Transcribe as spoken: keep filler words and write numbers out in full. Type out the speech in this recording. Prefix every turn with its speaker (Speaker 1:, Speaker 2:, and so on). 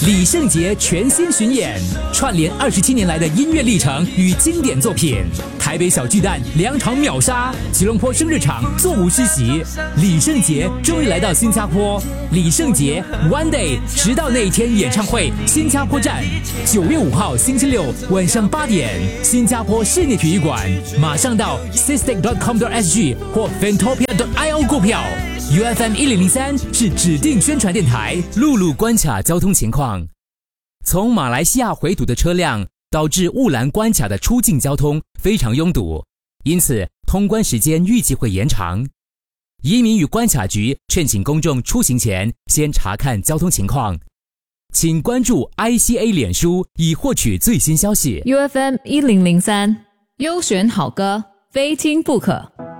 Speaker 1: 李圣杰全新巡演，串联二十七年来的音乐历程与经典作品。台北小巨蛋两场秒杀，吉隆坡生日场座无虚席。李圣杰终于来到新加坡，李圣杰 One Day 直到那一天演唱会新加坡站，九月五号星期六晚上八点，新加坡室内体育馆。马上到 sistec dot com dot s g 或 fantopia dot i o 购票。U F M 一零零三是指定宣传电台。陆路关卡交通情况：从马来西亚回堵的车辆导致雾兰关卡的出境交通非常拥堵，因此通关时间预计会延长。移民与关卡局劝请公众出行前先查看交通情况，请关注 I C A 脸书以获取最新消息。
Speaker 2: U F M 一零零三优选好歌，非听不可。